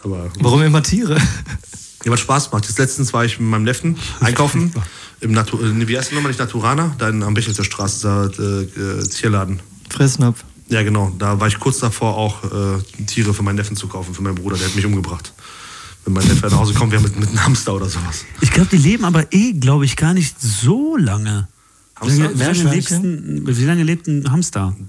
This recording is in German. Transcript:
Aber warum immer Tiere? Ja, was Spaß macht. Letztens war ich mit meinem Neffen einkaufen wie heißt das nochmal, nicht Naturana? Da am Bechelser Straße, da Tierladen. Fressnapf. Ja, genau. Da war ich kurz davor, auch Tiere für meinen Neffen zu kaufen, für meinen Bruder. Der hat mich umgebracht. Wenn mein Neffe nach Hause kommt, wir mit einem Hamster oder sowas. Ich glaube, die leben aber glaube ich, gar nicht so lange. Wie lange lebt ein Hamster?